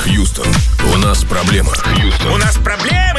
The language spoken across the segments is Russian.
Хьюстон, у нас проблема. У нас проблемы.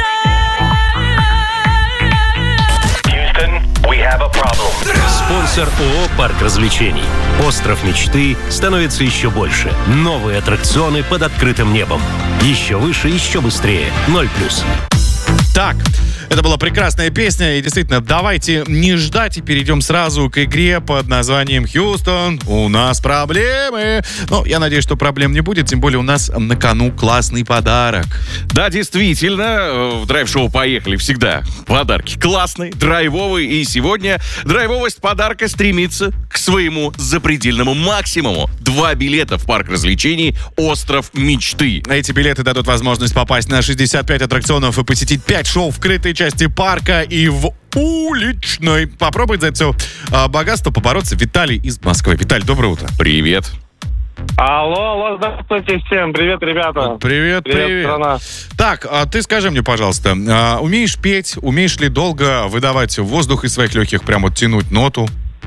Спонсор ООО «Парк развлечений». Остров мечты становится еще больше. Новые аттракционы под открытым небом. Еще выше, еще быстрее. 0+. Так, это была прекрасная песня. И действительно, давайте не ждать и перейдем сразу к игре под названием «Хьюстон, у нас проблемы». Ну, я надеюсь, что проблем не будет, тем более у нас на кону классный подарок. Да, действительно, в драйв-шоу «Поехали» всегда подарки классные, драйвовые. И сегодня драйвовость подарка стремится к своему запредельному максимуму. 2 билета в парк развлечений «Остров мечты». Эти билеты дадут возможность попасть на 65 аттракционов и посетить 5 шоу в крытой части парка и в уличной. Попробует за это все богатство побороться Виталий из Москвы. Виталий, доброе утро. Привет. Алло, здравствуйте всем. Привет, ребята. Привет. Страна. Так, ты скажи мне, пожалуйста, умеешь петь? Умеешь ли долго выдавать воздух из своих легких, прям вот тянуть ноту?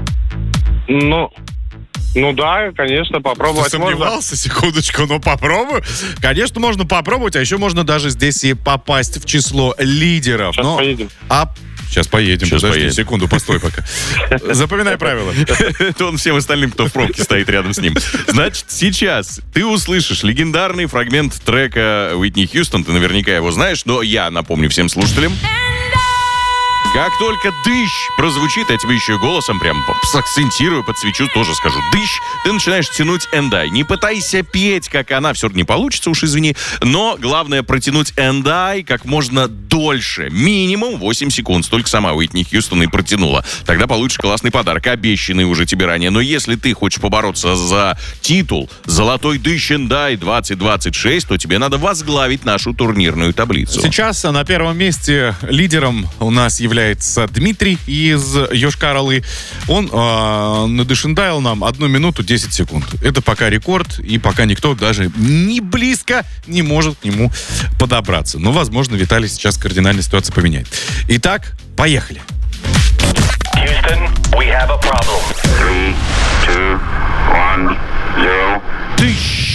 Ну да, конечно, попробовать Ты можно. сомневался? Секундочку, попробую. Конечно, можно попробовать, а еще можно даже здесь и попасть в число лидеров. Сейчас поедем. Сейчас поедем, Сейчас подожди поедем. секунду, постой пока. Запоминай правила. Это он всем остальным, кто в пробке стоит рядом с ним. Значит, сейчас ты услышишь легендарный фрагмент трека Уитни Хьюстон. Ты наверняка его знаешь, но я напомню всем слушателям. Как только «дыщ» прозвучит, я тебе еще и голосом прям сакцентирую, подсвечу, тоже скажу «дыщ», ты начинаешь тянуть «and I». Не пытайся петь, как она, все не получится, уж извини, но главное протянуть «and I» как можно дольше. Минимум 8 секунд. Столько сама Уитни Хьюстон и протянула. Тогда получишь классный подарок, обещанный уже тебе ранее. Но если ты хочешь побороться за титул «Золотой дыщ and I 2026», то тебе надо возглавить нашу турнирную таблицу. Сейчас на первом месте лидером у нас является Дмитрий из Йошкар-Олы. Он надышендаил нам 1 минуту 10 секунд. Это пока рекорд, и пока никто даже ни близко не может к нему подобраться. Но, возможно, Виталий сейчас кардинально ситуацию поменяет. Итак, поехали. Houston, we have a problem. 3, 2, 1, 0. Тыщ!